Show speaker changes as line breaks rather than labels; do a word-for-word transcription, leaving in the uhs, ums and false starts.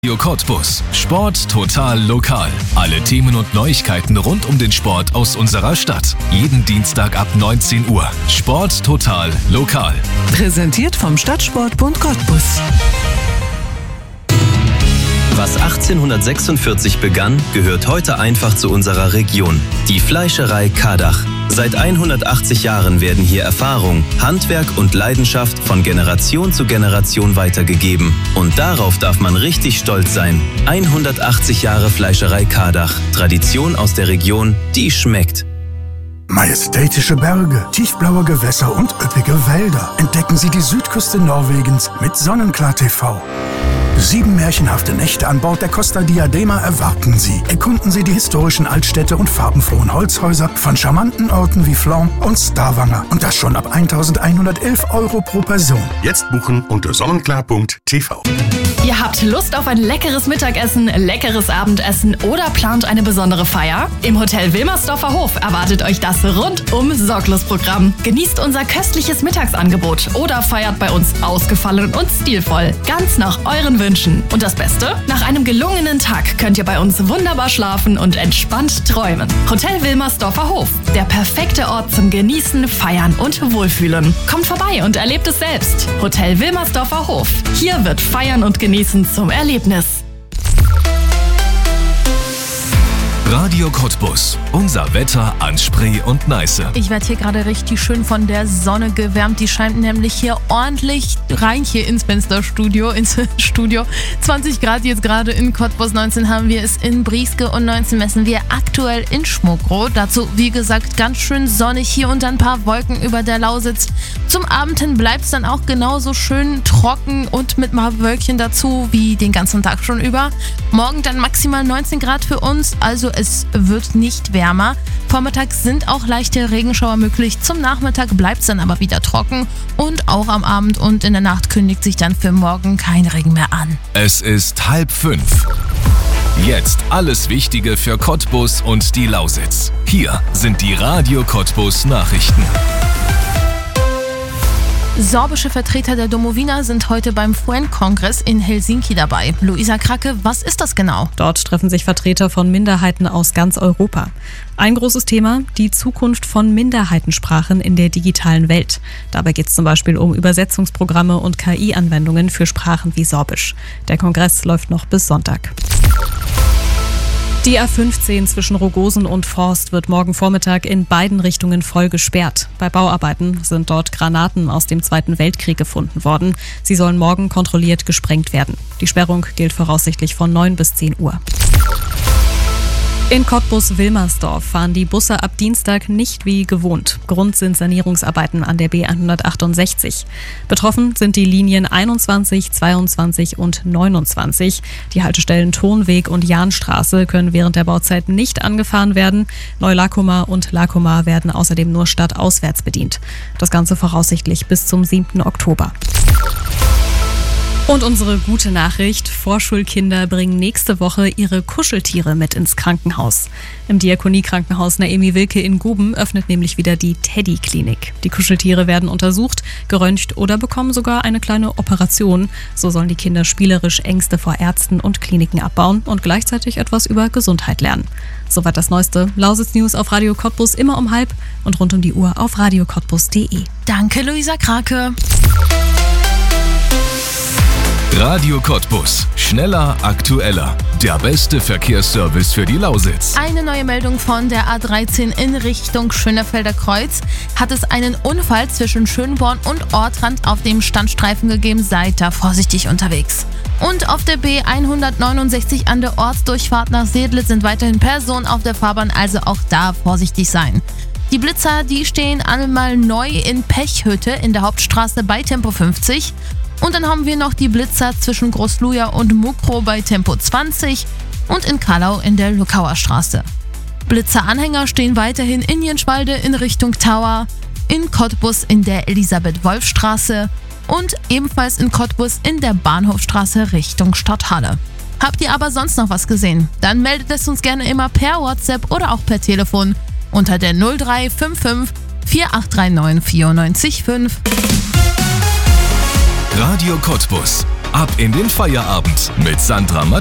Radio Cottbus. Sport total lokal. Alle Themen und Neuigkeiten rund um den Sport aus unserer Stadt. Jeden Dienstag ab neunzehn Uhr. Sport total lokal.
Präsentiert vom Stadtsportbund Cottbus.
Was achtzehnhundertsechsundvierzig begann, gehört heute einfach zu unserer Region. Die Fleischerei Kardach. Seit hundertachtzig Jahren werden hier Erfahrung, Handwerk und Leidenschaft von Generation zu Generation weitergegeben. Und darauf darf man richtig stolz sein. hundertachtzig Jahre Fleischerei Kardach. Tradition aus der Region, die schmeckt.
Majestätische Berge, tiefblaue Gewässer und üppige Wälder. Entdecken Sie die Südküste Norwegens mit Sonnenklar T V. Sieben märchenhafte Nächte an Bord der Costa Diadema erwarten Sie. Erkunden Sie die historischen Altstädte und farbenfrohen Holzhäuser von charmanten Orten wie Flom und Stavanger. Und das schon ab eintausendeinhundertelf Euro pro Person.
Jetzt buchen unter sonnenklar punkt t v.
Ihr habt Lust auf ein leckeres Mittagessen, leckeres Abendessen oder plant eine besondere Feier? Im Hotel Wilmersdorfer Hof erwartet euch das rundum sorglos Programm. Genießt unser köstliches Mittagsangebot oder feiert bei uns ausgefallen und stilvoll. Ganz nach euren Wünschen. Und das Beste? Nach einem gelungenen Tag könnt ihr bei uns wunderbar schlafen und entspannt träumen. Hotel Wilmersdorfer Hof. Der perfekte Ort zum Genießen, Feiern und Wohlfühlen. Kommt vorbei und erlebt es selbst. Hotel Wilmersdorfer Hof. Hier wird Feiern und Genießen zum Erlebnis.
Radio Cottbus. Unser Wetter an Spree und Neiße.
Ich werde hier gerade richtig schön von der Sonne gewärmt. Die scheint nämlich hier ordentlich rein hier ins Fensterstudio, ins Studio. zwanzig Grad jetzt gerade in Cottbus, neunzehn haben wir es in Brieske und neunzehn messen wir aktuell in Schmuckroth. Dazu, wie gesagt, ganz schön sonnig hier und ein paar Wolken über der Lausitz. Zum Abend hin bleibt es dann auch genauso schön trocken und mit mal Wölkchen dazu wie den ganzen Tag schon über. Morgen dann maximal neunzehn Grad für uns, also es wird nicht wärmer. Vormittags sind auch leichte Regenschauer möglich. Zum Nachmittag bleibt es dann aber wieder trocken. Und auch am Abend und in der Nacht kündigt sich dann für morgen kein Regen mehr an.
Es ist halb fünf. Jetzt alles Wichtige für Cottbus und die Lausitz. Hier sind die Radio Cottbus Nachrichten.
Sorbische Vertreter der Domowina sind heute beim F U N-Kongress in Helsinki dabei. Luisa Kracke, was ist das genau?
Dort treffen sich Vertreter von Minderheiten aus ganz Europa. Ein großes Thema, die Zukunft von Minderheitensprachen in der digitalen Welt. Dabei geht es zum Beispiel um Übersetzungsprogramme und K I-Anwendungen für Sprachen wie Sorbisch. Der Kongress läuft noch bis Sonntag. Die A fünfzehn zwischen Rogosen und Forst wird morgen Vormittag in beiden Richtungen voll gesperrt. Bei Bauarbeiten sind dort Granaten aus dem Zweiten Weltkrieg gefunden worden. Sie sollen morgen kontrolliert gesprengt werden. Die Sperrung gilt voraussichtlich von neun bis zehn Uhr. In Cottbus-Wilmersdorf fahren die Busse ab Dienstag nicht wie gewohnt. Grund sind Sanierungsarbeiten an der B hundertachtundsechzig. Betroffen sind die Linien einundzwanzig, zweiundzwanzig und neunundzwanzig. Die Haltestellen Tonweg und Jahnstraße können während der Bauzeit nicht angefahren werden. Neu-Lakoma und Lakoma werden außerdem nur stadtauswärts bedient. Das Ganze voraussichtlich bis zum siebten Oktober. Und unsere gute Nachricht, Vorschulkinder bringen nächste Woche ihre Kuscheltiere mit ins Krankenhaus. Im Diakonie-Krankenhaus Naemi Wilke in Guben öffnet nämlich wieder die Teddy-Klinik. Die Kuscheltiere werden untersucht, geröntgt oder bekommen sogar eine kleine Operation. So sollen die Kinder spielerisch Ängste vor Ärzten und Kliniken abbauen und gleichzeitig etwas über Gesundheit lernen. Soweit das Neueste. Lausitz News auf Radio Cottbus immer um halb und rund um die Uhr auf radio cottbus punkt de.
Danke, Luisa Krake.
Radio Cottbus. Schneller, aktueller. Der beste Verkehrsservice für die Lausitz.
Eine neue Meldung von der A dreizehn in Richtung Schönefelder Kreuz. Hat es einen Unfall zwischen Schönborn und Ortrand auf dem Standstreifen gegeben. Seid da vorsichtig unterwegs. Und auf der B hundertneunundsechzig an der Ortsdurchfahrt nach Sedlitz sind weiterhin Personen auf der Fahrbahn, also auch da vorsichtig sein. Die Blitzer, die stehen einmal neu in Pechhütte in der Hauptstraße bei Tempo fünfzig. Und dann haben wir noch die Blitzer zwischen Großluja und Mukro bei Tempo zwanzig und in Kallau in der Lukauer Straße. Blitzeranhänger stehen weiterhin in Jenschwalde in Richtung Tower, in Cottbus in der Elisabeth-Wolf-Straße und ebenfalls in Cottbus in der Bahnhofstraße Richtung Stadthalle. Habt ihr aber sonst noch was gesehen? Dann meldet es uns gerne immer per WhatsApp oder auch per Telefon unter der null drei fünf fünf vier acht drei neun vier neun fünf.
Radio Cottbus. Ab in den Feierabend mit Sandra